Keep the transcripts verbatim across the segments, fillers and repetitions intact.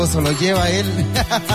Se lo lleva él.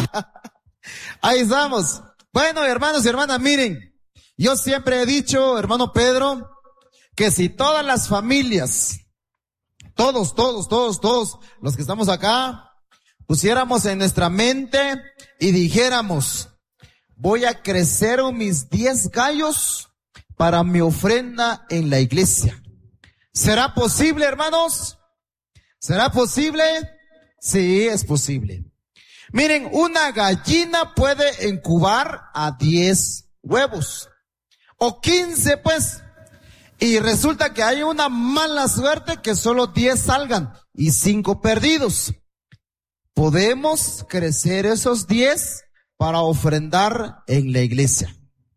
Ahí estamos. Bueno, hermanos y hermanas, miren, yo siempre he dicho, hermano Pedro, que si todas las familias, todos, todos, todos, todos los que estamos acá, pusiéramos en nuestra mente y dijéramos, voy a crecer mis diez gallos para mi ofrenda en la iglesia. ¿Será posible, hermanos? ¿Será posible? Sí, es posible. Miren, una gallina puede incubar a diez huevos. O quince, pues. Y resulta que hay una mala suerte que solo diez salgan y cinco perdidos. Podemos crecer esos diez para ofrendar en la iglesia.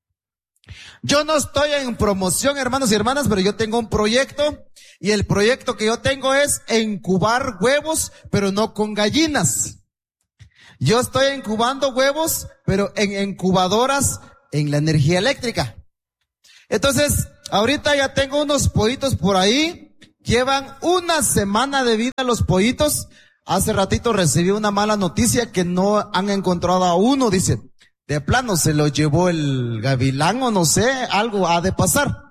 Yo no estoy en promoción, hermanos y hermanas, pero yo tengo un proyecto, y el proyecto que yo tengo es incubar huevos, pero no con gallinas. Yo estoy incubando huevos, pero en incubadoras en la energía eléctrica. Entonces, ahorita ya tengo unos pollitos por ahí, llevan una semana de vida los pollitos. Hace ratito recibí una mala noticia que no han encontrado a uno, dice. De plano se lo llevó el gavilán o no sé, algo ha de pasar.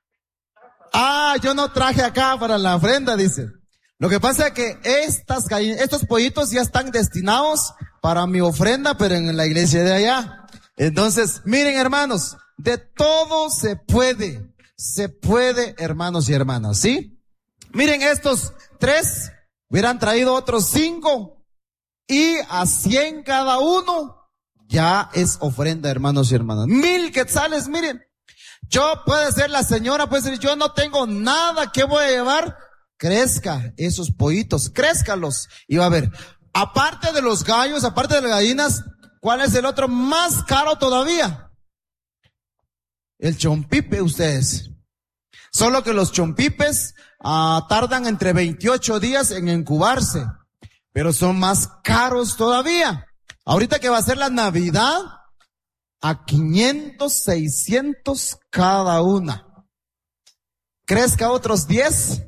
Ah, yo no traje acá para la ofrenda, dice. Lo que pasa es que estas gallinas, estos pollitos ya están destinados para mi ofrenda, pero en la iglesia de allá. Entonces, miren, hermanos, de todo se puede, se puede, hermanos y hermanas, ¿sí? Miren, estos tres hubieran traído otros cinco y a cien cada uno. Ya es ofrenda, hermanos y hermanas. Mil quetzales, miren. Yo, puede ser la señora, puede ser, yo no tengo nada, ¿qué voy a llevar? Crezca esos pollitos, crézcalos. Y va a ver, aparte de los gallos, aparte de las gallinas, ¿cuál es el otro más caro todavía? El chompipe, ustedes. Solo que los chompipes ah, tardan entre veintiocho días en incubarse, pero son más caros todavía. Ahorita que va a ser la Navidad, a quinientos, seiscientos cada una. Crezca otros diez.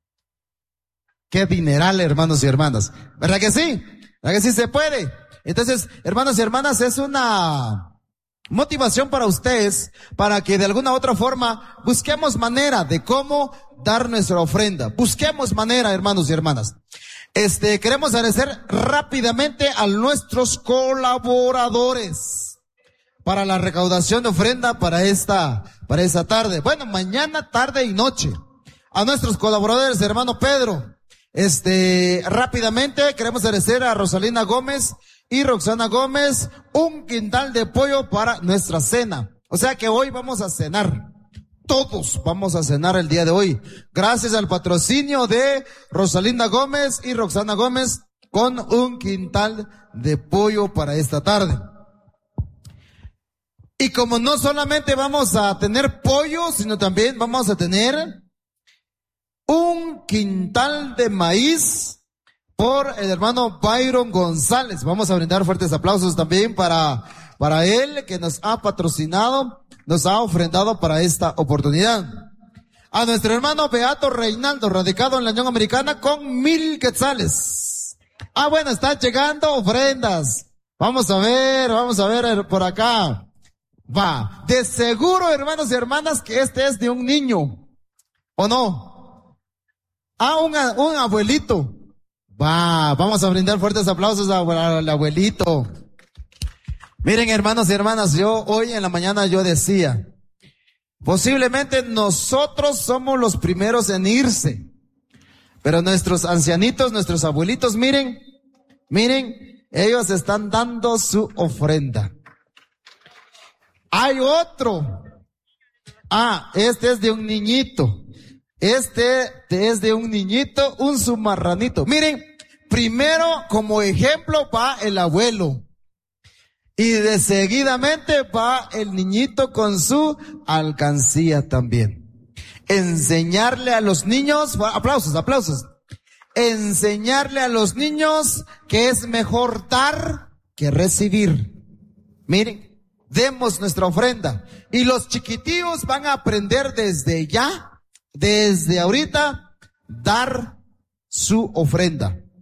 Qué dineral, hermanos y hermanas. ¿Verdad que sí? ¿Verdad que sí se puede? Entonces, hermanos y hermanas, es una motivación para ustedes, para que de alguna u otra forma busquemos manera de cómo dar nuestra ofrenda. Busquemos manera, hermanos y hermanas. Este, queremos agradecer rápidamente a nuestros colaboradores para la recaudación de ofrenda para esta, para esta tarde. Bueno, mañana, tarde y noche. A nuestros colaboradores, hermano Pedro. Este, rápidamente queremos agradecer a Rosalina Gómez y Roxana Gómez un quintal de pollo para nuestra cena. O sea que hoy vamos a cenar. Todos vamos a cenar el día de hoy. Gracias al patrocinio de Rosalinda Gómez y Roxana Gómez con un quintal de pollo para esta tarde. Y como no solamente vamos a tener pollo, sino también vamos a tener un quintal de maíz por el hermano Byron González. Vamos a brindar fuertes aplausos también para, para él, que nos ha patrocinado, nos ha ofrendado para esta oportunidad. A nuestro hermano Beato Reinaldo, radicado en la Unión Americana, con mil quetzales. Ah, bueno, están llegando ofrendas. Vamos a ver, vamos a ver por acá. Va, de seguro, hermanos y hermanas, que este es de un niño, ¿o no? Ah, un, un abuelito. Va, vamos a brindar fuertes aplausos al abuelito. Miren, hermanos y hermanas, yo hoy en la mañana yo decía, posiblemente nosotros somos los primeros en irse, pero nuestros ancianitos, nuestros abuelitos, miren, miren, ellos están dando su ofrenda. Hay otro. Ah, este es de un niñito. Este es de un niñito, un submarranito. Miren, primero como ejemplo va el abuelo. Y de seguidamente va el niñito con su alcancía también. Enseñarle a los niños, aplausos, aplausos. Enseñarle a los niños que es mejor dar que recibir. Miren. Demos nuestra ofrenda. Y los chiquitillos van a aprender desde ya, desde ahorita, dar su ofrenda.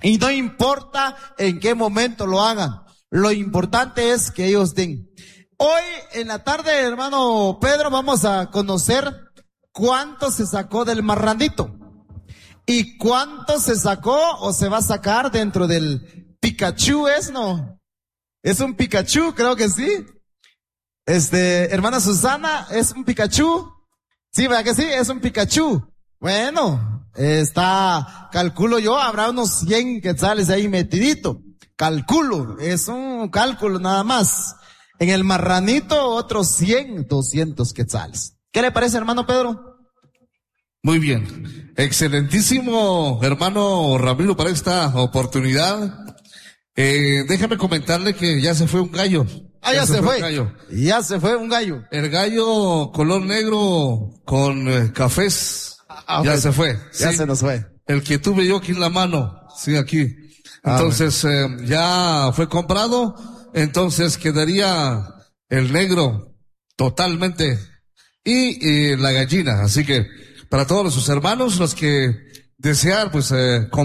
Y no importa en qué momento lo hagan. Lo importante es que ellos den. Hoy en la tarde, hermano Pedro, vamos a conocer cuánto se sacó del marranito. Y cuánto se sacó o se va a sacar dentro del Pikachu, ¿es no? ¿Es un Pikachu? Creo que sí. Este, hermana Susana, ¿es un Pikachu? Sí, ¿verdad que sí? Es un Pikachu. Bueno, está, calculo yo, habrá unos cien quetzales ahí metidito. Calculo, es un cálculo nada más. En el marranito, otros cien, doscientos quetzales. ¿Qué le parece, hermano Pedro? Muy bien. Excelentísimo, hermano Ramiro, para esta oportunidad. Eh, déjame comentarle que ya se fue un gallo. Ah, ya, ya se, se fue. fue ya se fue un gallo. El gallo color negro con eh, cafés. Ah, ya okay. se fue. Ya sí. se nos fue. El que tuve yo aquí en la mano. Sí, aquí. Entonces, ah, eh, ya fue comprado. Entonces quedaría el negro totalmente. Y eh, la gallina. Así que, para todos sus hermanos, los que desean, pues, eh,